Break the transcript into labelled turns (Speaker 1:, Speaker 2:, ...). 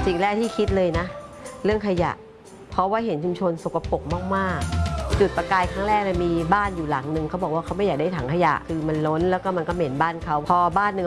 Speaker 1: สิ่งแรกที่คิดเลยนะเรื่องขยะเพราะว่าเห็นชุมชนสกปรกมากๆจุดประกายครั้งแรกเลยมีบ้านอยู่หลังหนึ่งเขาบอกว่าเขาไม่อยากได้ถังขยะคือมันล้นแล้วก็มันก็เหม็นบ้านเขาพอบ้านหนึ่ง